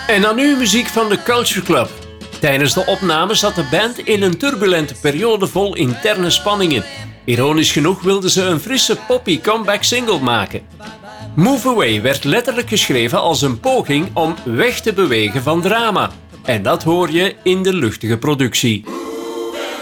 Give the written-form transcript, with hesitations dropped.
En dan nu muziek van de Culture Club. Tijdens de opname zat de band in een turbulente periode vol interne spanningen. Ironisch genoeg wilden ze een frisse poppy comeback single maken. Move Away werd letterlijk geschreven als een poging om weg te bewegen van drama. En dat hoor je in de luchtige productie.